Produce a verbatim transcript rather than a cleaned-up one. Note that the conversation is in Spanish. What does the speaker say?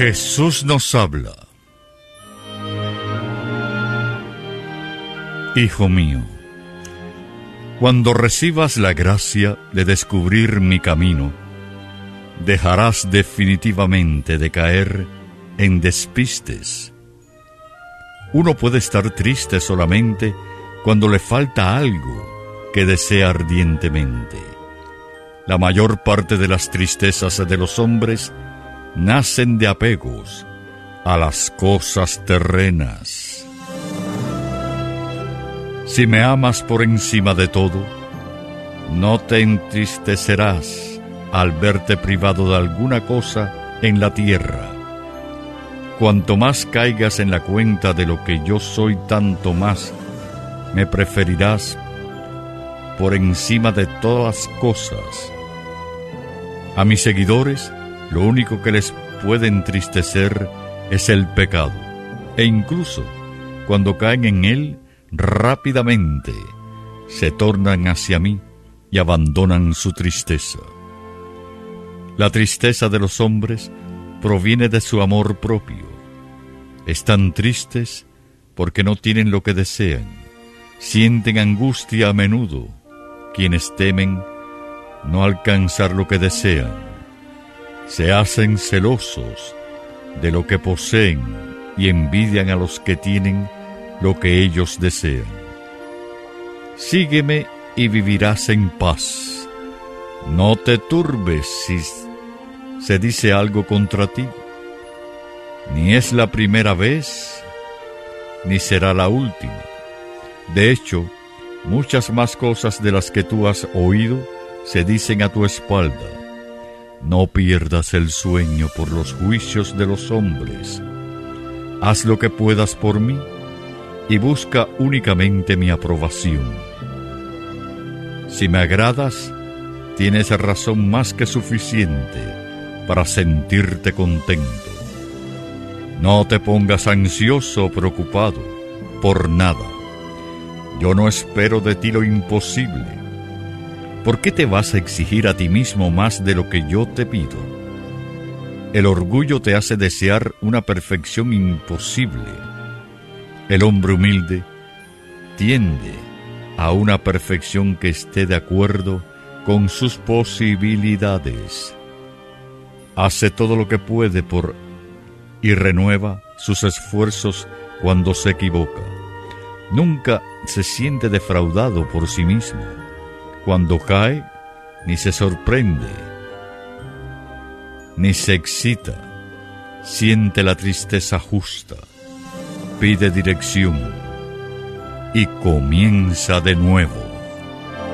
Jesús nos habla. Hijo mío, cuando recibas la gracia de descubrir mi camino, dejarás definitivamente de caer en despistes. Uno puede estar triste solamente cuando le falta algo que desea ardientemente. La mayor parte de las tristezas de los hombres nacen de apegos a las cosas terrenas. Si me amas por encima de todo, no te entristecerás al verte privado de alguna cosa en la tierra. Cuanto más caigas en la cuenta de lo que yo soy, tanto más me preferirás por encima de todas cosas. A mis seguidores, lo único que les puede entristecer es el pecado, e incluso cuando caen en él, rápidamente se tornan hacia mí y abandonan su tristeza. La tristeza de los hombres proviene de su amor propio. Están tristes porque no tienen lo que desean. Sienten angustia a menudo quienes temen no alcanzar lo que desean. Se hacen celosos de lo que poseen y envidian a los que tienen lo que ellos desean. Sígueme y vivirás en paz. No te turbes si se dice algo contra ti. Ni es la primera vez, ni será la última. De hecho, muchas más cosas de las que tú has oído se dicen a tu espalda. No pierdas el sueño por los juicios de los hombres. Haz lo que puedas por mí y busca únicamente mi aprobación. Si me agradas, tienes razón más que suficiente para sentirte contento. No te pongas ansioso o preocupado por nada. Yo no espero de ti lo imposible. ¿Por qué te vas a exigir a ti mismo más de lo que yo te pido? El orgullo te hace desear una perfección imposible. El hombre humilde tiende a una perfección que esté de acuerdo con sus posibilidades. Hace todo lo que puede por y renueva sus esfuerzos cuando se equivoca. Nunca se siente defraudado por sí mismo. Cuando cae, ni se sorprende, ni se excita. Siente la tristeza justa, pide dirección y comienza de nuevo.